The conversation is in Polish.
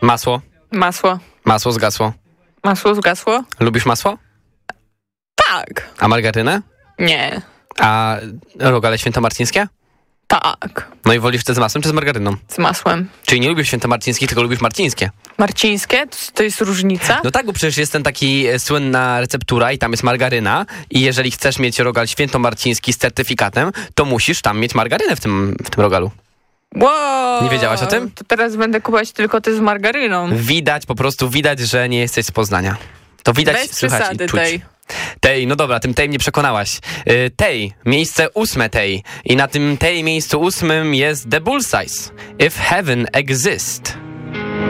Masło. Masło. Masło zgasło. Masło zgasło? Lubisz masło? Tak. A margarynę? Nie. A rogale świętomarcińskie? Tak. No i wolisz te z masłem czy z margaryną? Z masłem. Czyli nie lubisz świętomarcińskich, tylko lubisz marcińskie. Marcińskie? To jest różnica? No tak, bo przecież jest ten taki słynna receptura i tam jest margaryna i jeżeli chcesz mieć rogal świętomarciński z certyfikatem, to musisz tam mieć margarynę w tym rogalu. Wow. Nie wiedziałaś o tym? To teraz będę kupować tylko te z margaryną. Po prostu widać, że nie jesteś z Poznania. To widać, Bez słychać przesady i czuć. Tej, no dobra, tym tej mnie przekonałaś. Tej, miejsce 8 tej. I na tym tej miejscu 8 jest The Bullseyes. If Heaven Exists.